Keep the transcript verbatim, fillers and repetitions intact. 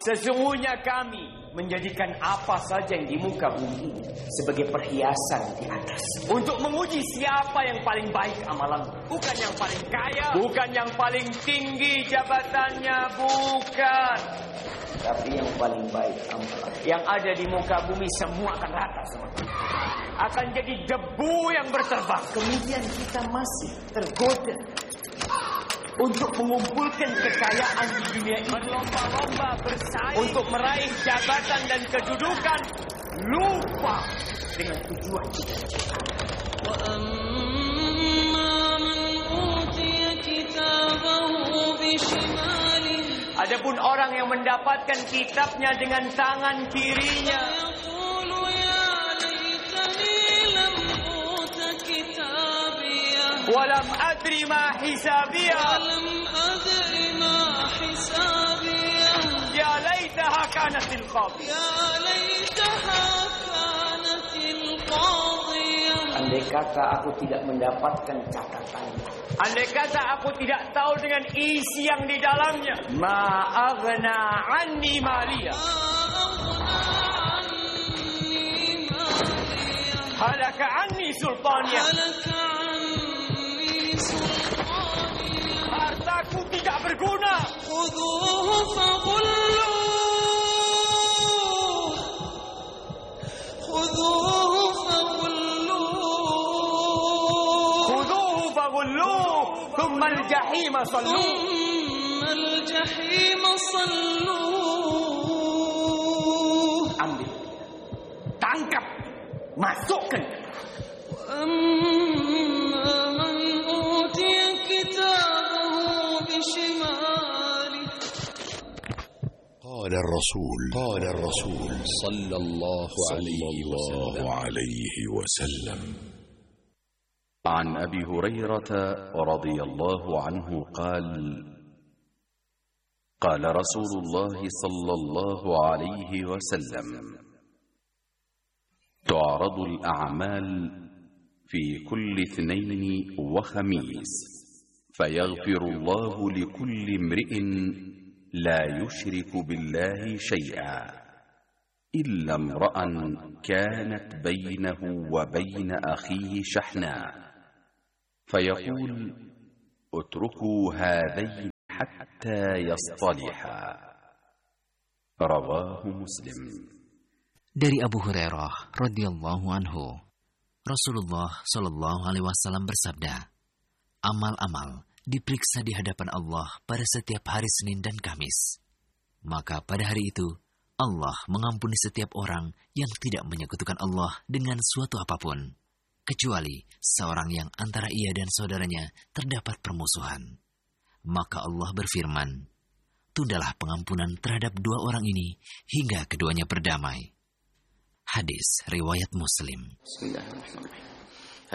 Sesungguhnya kami menjadikan apa saja yang di muka bumi ini sebagai perhiasan di atas, untuk menguji siapa yang paling baik amalan. Bukan yang paling kaya, bukan yang paling tinggi jabatannya, bukan. Tapi yang paling baik amalan. Yang ada di muka bumi semua akan rata semua. Akan jadi debu yang berterbang. Kemudian kita masih tergoda untuk mengumpulkan kekayaan di dunia ini, berlomba-lomba bersaing untuk meraih jabatan dan kedudukan, lupa dengan tujuan kita. Adapun orang yang mendapatkan kitabnya dengan tangan kirinya, walam adri ma hisabiyah, ya laitaha kanatil qadiyah. Andai kata aku tidak mendapatkan catatannya, andai kata aku tidak tahu dengan isi yang di dalamnya, ma aghna anni maliyah, halaka anni sultaniyah, hartaku tidak berguna. Khudhuhu faghulluh, khudhuhu faghulluh, khudhuhu faghulluh, thumma al-jahim salluh, thumma al-jahim salluh. Ambil, tangkap, masukkan. قال الرسول قال الرسول صلى الله عليه وسلم عن أبي هريرة رضي الله عنه قال قال رسول الله صلى الله عليه وسلم تعرض الأعمال في كل اثنين وخميس فيغفر الله لكل امرئ لا يشرك بالله شيئا إلا امرأ كانت بينه وبين أخيه شحناء فيقول اتركوا هذين حتى يصطلحا. رواه مسلم. Dari Abu Hurairah radhiyallahu anhu, Rasulullah shallallahu alaihi wasallam bersabda, amal-amal diperiksa di hadapan Allah pada setiap hari Senin dan Kamis. Maka pada hari itu, Allah mengampuni setiap orang yang tidak menyekutukan Allah dengan suatu apapun, kecuali seorang yang antara ia dan saudaranya terdapat permusuhan. Maka Allah berfirman, tundalah pengampunan terhadap dua orang ini hingga keduanya berdamai. Hadis riwayat Muslim. Bismillahirrahmanirrahim.